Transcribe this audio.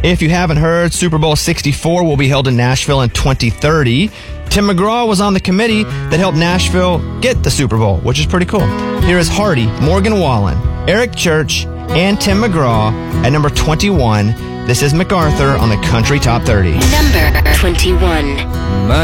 If you haven't heard, Super Bowl 64 will be held in Nashville in 2030. Tim McGraw was on the committee that helped Nashville get the Super Bowl, which is pretty cool. Here is Hardy, Morgan Wallen, Eric Church, and Tim McGraw at number 21. This is MacArthur on the Country Top 30. Number 21.